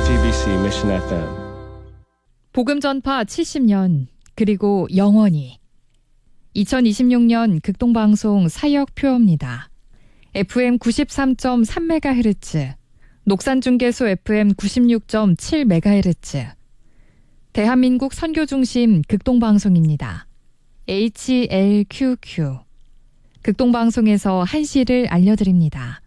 JTBC Mission FM. 복음 전파 70년 그리고 영원히 2026년 극동방송 사역 표어입니다. FM 93.3MHz, 녹산중계소 FM 96.7MHz, 대한민국 선교중심 극동방송입니다. HLQQ. 극동방송에서 한시를 알려드립니다.